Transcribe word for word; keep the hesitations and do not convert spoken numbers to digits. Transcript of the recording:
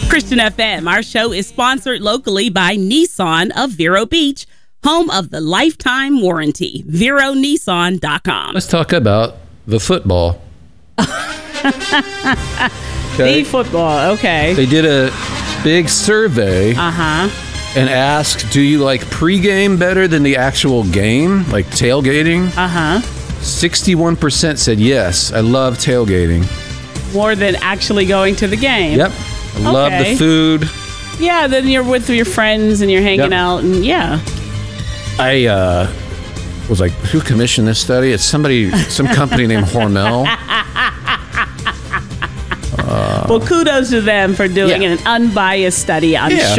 Christian F M, our show is sponsored locally by Nissan of Vero Beach, home of the lifetime warranty. Vero Nissan dot com. Let's talk about the football. Okay. The football, okay. They did a big survey uh-huh. and asked, do you like pregame better than the actual game, like tailgating? Uh-huh. sixty-one percent said yes, I love tailgating. More than actually going to the game. Yep. I okay. love the food. Yeah, then you're with your friends and you're hanging yep. out, and yeah. I uh, was like, who commissioned this study? It's somebody, some company named Hormel. Uh, well, kudos to them for doing yeah. an unbiased study, I'm yeah. sure.